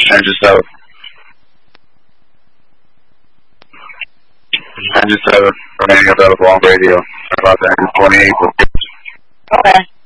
Engine 7. Engine 7, remaining available on radio. About that, 28. Okay.